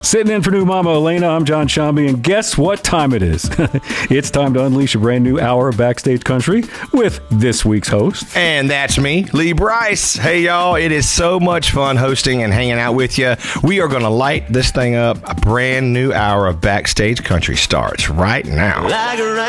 Sitting in for new Mama Elena, I'm John Shambi, and guess what time it is? It's time to unleash a brand new hour of Backstage Country with this week's host. And that's me, Lee Brice. Hey, y'all, it is so much fun hosting and hanging out with you. We are going to light this thing up. A brand new hour of Backstage Country starts right now.